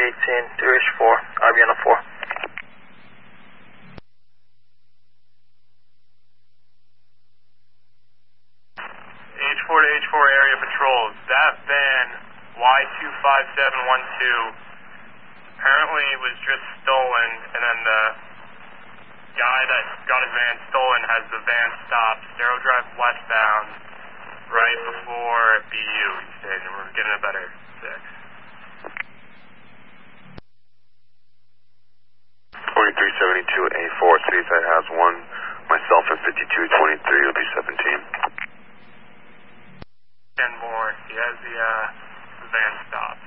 318, 3H4, RB on the 4. H4 to H4 area patrols. That van, Y25712, apparently was just stolen, and then the guy that got his van stolen has the van stopped, Darrow Drive westbound, right before BU, he said, and we're getting a better 6. 4372A4, Cityside has 1, myself at 5223, it'll be 17. 10 more, he has the van stopped.